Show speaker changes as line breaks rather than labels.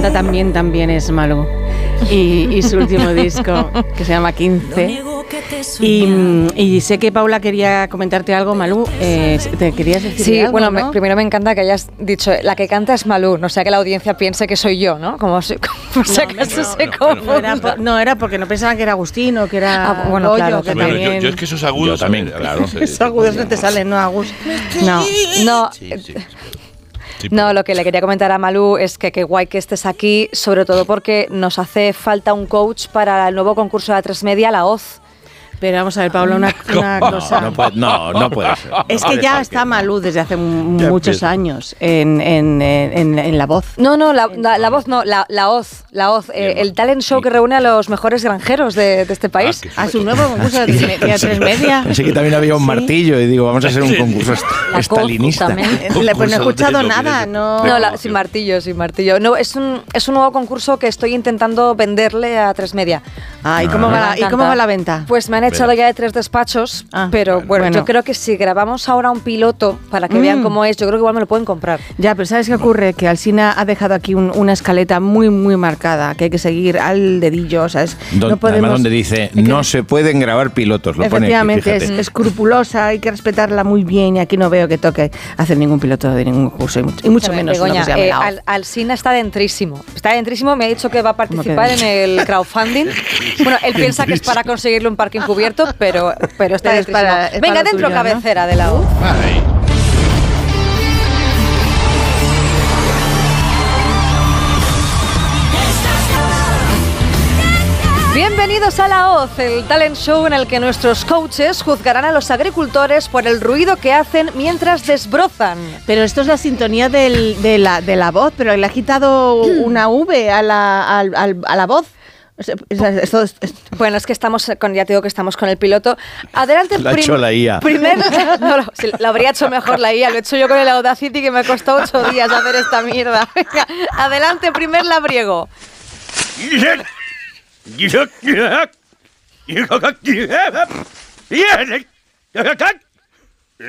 canta también es Malú. Y su último disco, que se llama 15. Y sé que Paula quería comentarte algo, Malú. ¿Te querías decir
sí,
algo?
Bueno,
¿no?
Primero me encanta que hayas dicho la que canta es Malú, no sea que la audiencia piense que soy yo, ¿no? Como si acaso se confunda.
No, era porque no pensaban que era Agustín o que era
bueno,
Goyo,
claro,
que
Bueno,
también...
yo es que esos agudos
Yo también,
a ver,
claro.
Esos agudos no te salen, ¿no, Agus? No.
Sí. Sí,
No, lo que le quería comentar a Malú es que qué guay que estés aquí, sobre todo porque nos hace falta un coach para el nuevo concurso de A3 Media, La Hoz.
Pero vamos a ver, Paula, una cosa.
No puede ser.
Es que ya está Malú desde hace muchos años en La Voz.
No, la voz no, la Hoz. El talent show que reúne a los mejores granjeros de este país.
A su nuevo concurso de A3 Media.
Pensé que también había un martillo y digo, vamos a hacer un concurso estalinista.
también.
Pues no he escuchado nada, ¿no?
Sin martillo. No, es un nuevo concurso que estoy intentando venderle a A3 Media.
¿Y cómo va la venta?
Pues me han echado ya de 3 despachos, pero bueno, yo creo que si grabamos ahora un piloto para que vean cómo es, yo creo que igual me lo pueden comprar.
Ya, pero ¿sabes qué ocurre? Que Alsina ha dejado aquí una escaleta muy, muy marcada, que hay que seguir al dedillo, ¿sabes?
No podemos, además donde dice, no se pueden grabar pilotos, lo pone aquí,
efectivamente, es escrupulosa, hay que respetarla muy bien y aquí no veo que toque hacer ningún piloto de ningún curso y mucho menos
Begoña,
uno que se llame
Alsina está dentrísimo, me ha dicho que va a participar en el crowdfunding. Bueno, él piensa que es para conseguirle un parque encubierto, pero está dentrísimo. Venga, dentro tuyo, cabecera, ¿no? De la U.
Ay.
Bienvenidos a La Hoz, el talent show en el que nuestros coaches juzgarán a los agricultores por el ruido que hacen mientras desbrozan.
Pero esto es la sintonía de la voz, pero le ha quitado una V a la voz.
Bueno, es que ya te digo que estamos con el piloto. Adelante,
lo ha hecho la IA.
Lo habría hecho mejor la IA. Lo he hecho yo con el Audacity, que me costó 8 días hacer esta mierda. Venga, adelante, primer labriego.